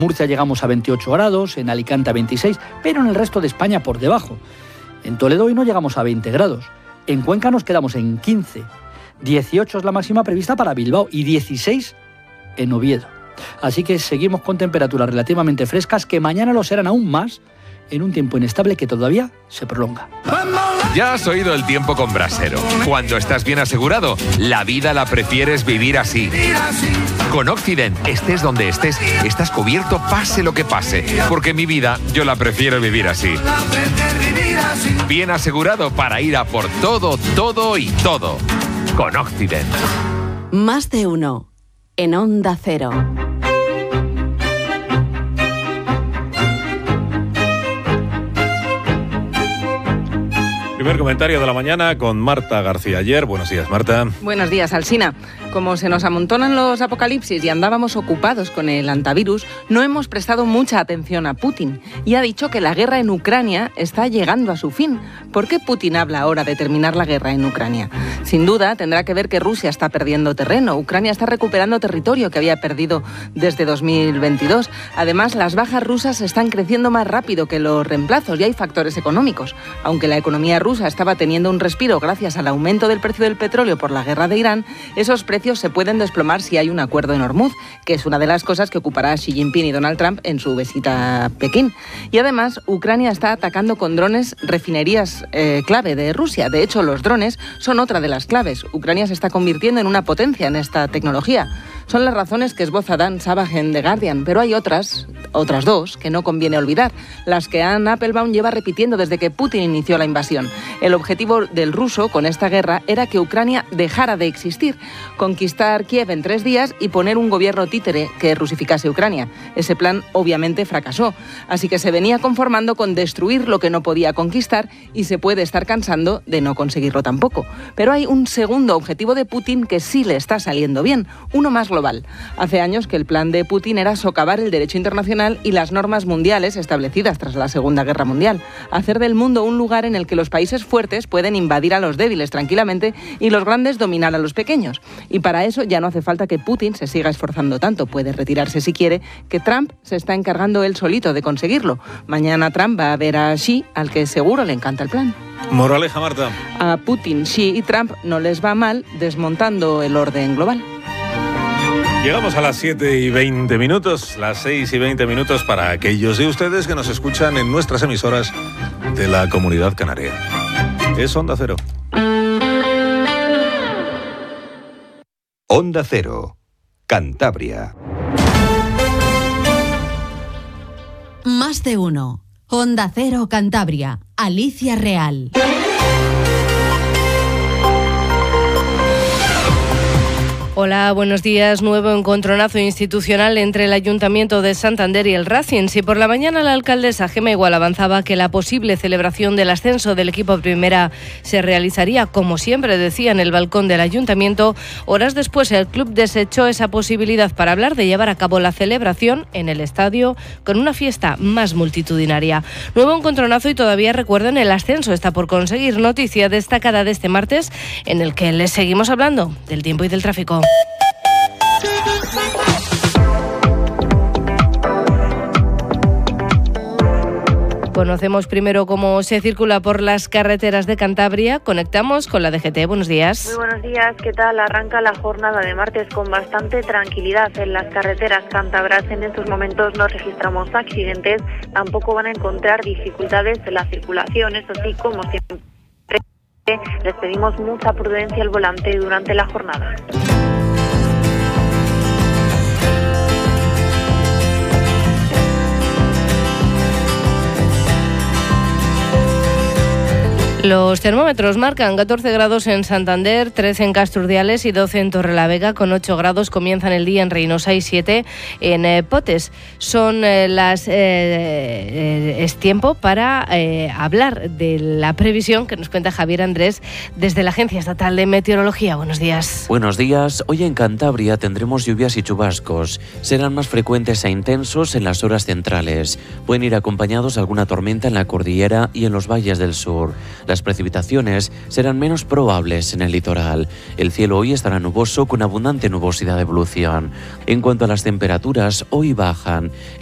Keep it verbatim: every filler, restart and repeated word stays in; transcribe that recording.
Murcia llegamos a veintiocho grados, en Alicante a veintiséis, pero en el resto de España por debajo. En Toledo hoy no llegamos a veinte grados. En Cuenca nos quedamos en quince. dieciocho es la máxima prevista para Bilbao y dieciséis en Oviedo. Así que seguimos con temperaturas relativamente frescas que mañana lo serán aún más en un tiempo inestable que todavía se prolonga. Ya has oído el tiempo con Brasero. Cuando estás bien asegurado, la vida la prefieres vivir así. Con Occident, estés donde estés, estás cubierto pase lo que pase. Porque mi vida, yo la prefiero vivir así. Bien asegurado para ir a por todo, todo y todo. Con Occident. Más de uno. En Onda Cero. Primer comentario de la mañana con Marta García Ayer. Buenos días, Marta. Buenos días, Alsina. Como se nos amontonan los apocalipsis y andábamos ocupados con el antivirus, no hemos prestado mucha atención a Putin y ha dicho que la guerra en Ucrania está llegando a su fin. ¿Por qué Putin habla ahora de terminar la guerra en Ucrania? Sin duda, tendrá que ver que Rusia está perdiendo terreno. Ucrania está recuperando territorio que había perdido desde dos mil veintidós. Además, las bajas rusas están creciendo más rápido que los reemplazos y hay factores económicos. Aunque la economía rusa estaba teniendo un respiro gracias al aumento del precio del petróleo por la guerra de Irán, esos precios se pueden desplomar si hay un acuerdo en Hormuz, que es una de las cosas que ocupará Xi Jinping y Donald Trump en su visita a Pekín. Y además, Ucrania está atacando con drones refinerías eh, clave de Rusia. De hecho, los drones son otra de las claves. Ucrania se está convirtiendo en una potencia en esta tecnología. Son las razones que esboza Dan Savage en The Guardian, pero hay otras, otras dos, que no conviene olvidar, las que Anne Applebaum lleva repitiendo desde que Putin inició la invasión. El objetivo del ruso con esta guerra era que Ucrania dejara de existir, conquistar Kiev en tres días y poner un gobierno títere que rusificase Ucrania. Ese plan obviamente fracasó, así que se venía conformando con destruir lo que no podía conquistar y se puede estar cansando de no conseguirlo tampoco. Pero hay un segundo objetivo de Putin que sí le está saliendo bien, uno más global. Hace años que el plan de Putin era socavar el derecho internacional y las normas mundiales establecidas tras la Segunda Guerra Mundial, hacer del mundo un lugar en el que los países fuertes pueden invadir a los débiles tranquilamente y los grandes dominar a los pequeños. Y para eso ya no hace falta que Putin se siga esforzando tanto, puede retirarse si quiere, que Trump se está encargando él solito de conseguirlo. Mañana Trump va a ver a Xi, al que seguro le encanta el plan. Moraleja, Marta. A Putin, Xi y Trump no les va mal desmontando el orden global. Llegamos a las siete y veinte minutos, las seis y veinte minutos para aquellos de ustedes que nos escuchan en nuestras emisoras de la Comunidad Canaria. Es Onda Cero. Onda Cero, Cantabria. Más de uno. Onda Cero Cantabria. Alicia Real. Hola, buenos días. Nuevo encontronazo institucional entre el Ayuntamiento de Santander y el Racing. Si por la mañana la alcaldesa Gema Igual avanzaba que la posible celebración del ascenso del equipo primera se realizaría, como siempre decía, en el balcón del Ayuntamiento, horas después el club desechó esa posibilidad para hablar de llevar a cabo la celebración en el estadio con una fiesta más multitudinaria. Nuevo encontronazo y todavía recuerden el ascenso está por conseguir. Noticia destacada de este martes en el que les seguimos hablando del tiempo y del tráfico. Conocemos primero cómo se circula por las carreteras de Cantabria. Conectamos con la D G T. Buenos días. Muy buenos días. ¿Qué tal? Arranca la jornada de martes con bastante tranquilidad en las carreteras cántabras. En estos momentos no registramos accidentes. Tampoco van a encontrar dificultades en la circulación. Eso sí, como siempre, les pedimos mucha prudencia al volante durante la jornada. Los termómetros marcan catorce grados en Santander, trece en Casturdiales y doce en Torrelavega. Con ocho grados comienzan el día en Reynosa y siete en eh, Potes. Son eh, las eh, eh, es tiempo para eh, hablar de la previsión que nos cuenta Javier Andrés desde la Agencia Estatal de Meteorología. Buenos días. Buenos días. Hoy en Cantabria tendremos lluvias y chubascos. Serán más frecuentes e intensos en las horas centrales. Pueden ir acompañados de alguna tormenta en la cordillera y en los valles del sur. Las precipitaciones serán menos probables en el litoral. El cielo hoy estará nuboso con abundante nubosidad de evolución. En cuanto a las temperaturas, hoy bajan.